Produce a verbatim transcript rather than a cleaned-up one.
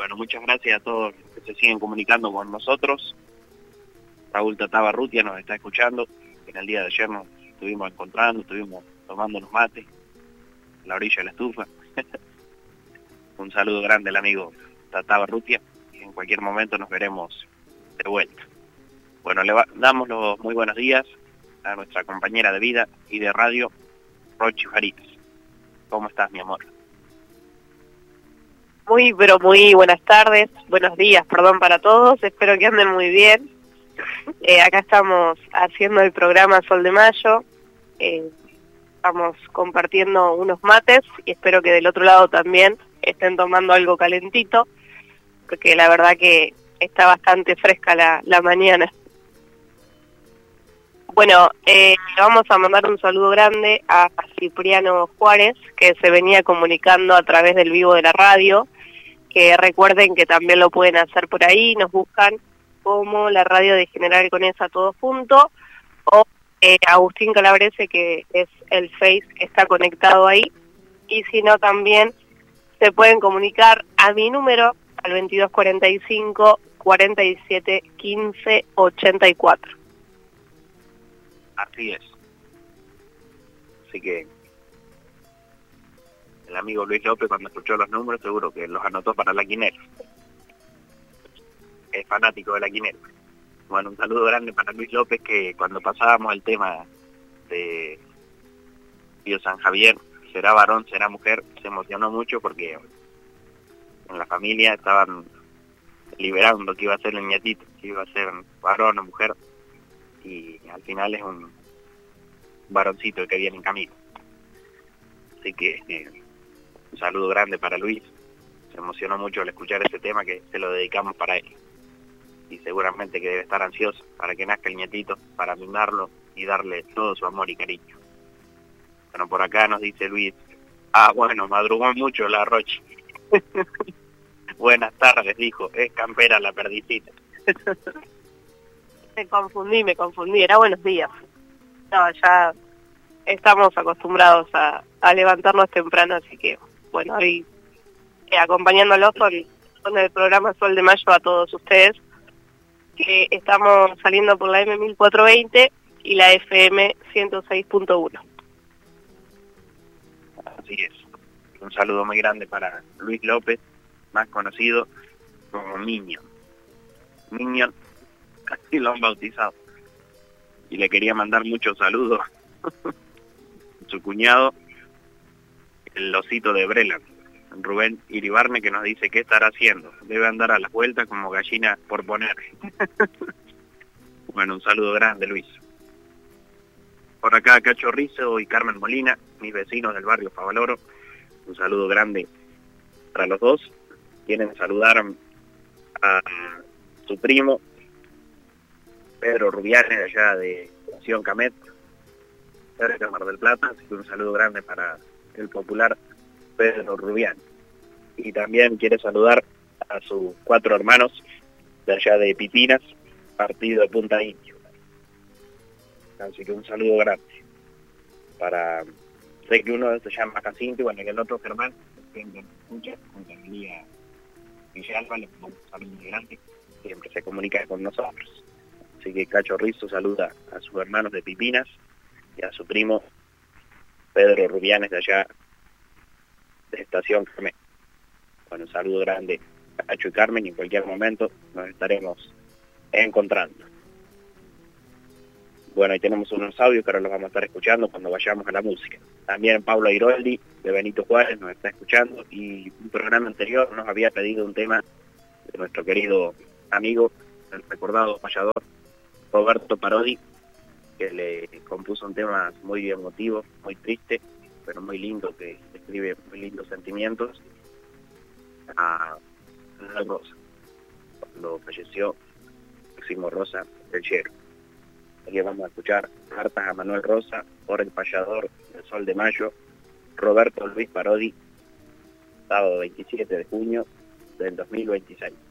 Bueno, muchas gracias a todos los que se siguen comunicando con nosotros. Raúl Tataba Rutia nos está escuchando. En el día de ayer nos estuvimos encontrando, estuvimos tomando unos mates en la orilla de la estufa. Un saludo grande al amigo Tataba Rutia. En cualquier momento nos veremos de vuelta. Bueno, le va, damos los muy buenos días a nuestra compañera de vida y de radio, Rochi Faritas. ¿Cómo estás, mi amor? Muy, pero muy buenas tardes, buenos días, perdón, para todos, espero que anden muy bien. Eh, acá estamos haciendo el programa Sol de Mayo, eh, estamos compartiendo unos mates y espero que del otro lado también estén tomando algo calentito, porque la verdad que está bastante fresca la, la mañana. Bueno, eh, le vamos a mandar un saludo grande a Cipriano Juárez, que se venía comunicando a través del vivo de la radio, que recuerden que también lo pueden hacer por ahí, nos buscan como la radio de General Conesa todo junto, o eh, Agustín Calabrese, que es el Face que está conectado ahí, y si no también se pueden comunicar a mi número, al veintidós cuarenta y cinco, cuarenta y siete, quince, ochenta y cuatro. Así es. Así que el amigo Luis López, cuando escuchó los números, seguro que los anotó para la quinela. Es fanático de la quinela. Bueno, un saludo grande para Luis López, que cuando pasábamos el tema de Pío San Javier, será varón, será mujer, se emocionó mucho porque en la familia estaban liberando que iba a ser el nietito, que iba a ser varón o mujer, y al final es un varoncito el que viene en camino. Así que eh, un saludo grande para Luis. Se emocionó mucho al escuchar ese tema, que se lo dedicamos para él. Y seguramente que debe estar ansioso para que nazca el nietito, para mimarlo y darle todo su amor y cariño. Bueno, por acá nos dice Luis, ah, bueno, madrugó mucho la Rochi. Buenas tardes, dijo, es campera la perdicita. Me confundí, me confundí, era buenos días. No, ya estamos acostumbrados a, a levantarnos temprano, así que, bueno, hoy eh, acompañándolos con, con el programa Sol de Mayo a todos ustedes, que estamos saliendo por la M mil cuatrocientos veinte y la F M ciento seis punto uno. Así es. Un saludo muy grande para Luis López, más conocido como Minion. Minion, así lo han bautizado. Y le quería mandar muchos saludos a su cuñado, el osito de Breland, Rubén Iribarne, que nos dice qué estará haciendo. Debe andar a las vueltas como gallina por poner. Bueno, un saludo grande, Luis. Por acá, Cacho Rizo y Carmen Molina, mis vecinos del barrio Favaloro. Un saludo grande para los dos. Quieren saludar a su primo, Pedro Rubianes, allá de Sion Camet, cerca de Mar del Plata. Así que un saludo grande para el popular Pedro Rubianes. Y también quiere saludar a sus cuatro hermanos de allá de Pipinas, partido de Punta Indio. Así que un saludo grande para, sé que uno se llama Jacinto, bueno, y el otro Germán, que me escucha, con Camila Villalba, le pongo un saludo muy grande, siempre se comunica con nosotros. Así que Cacho Rizo saluda a sus hermanos de Pipinas y a su primo Pedro Rubianes de allá de Estación Carmen. Bueno, un saludo grande a Cacho y Carmen, y en cualquier momento nos estaremos encontrando. Bueno, ahí tenemos unos audios que ahora los vamos a estar escuchando cuando vayamos a la música. También Paula Iroldi, de Benito Juárez, nos está escuchando, y un programa anterior nos había pedido un tema de nuestro querido amigo, el recordado payador Roberto Parodi, que le compuso un tema muy emotivo, muy triste, pero muy lindo, que describe muy lindos sentimientos, a Manuel Rosa, cuando falleció Máximo Rosa del Llero. Aquí vamos a escuchar cartas a Manuel Rosa por el payador del Sol de Mayo, Roberto Luis Parodi, sábado veintisiete de junio del dos mil veintiséis.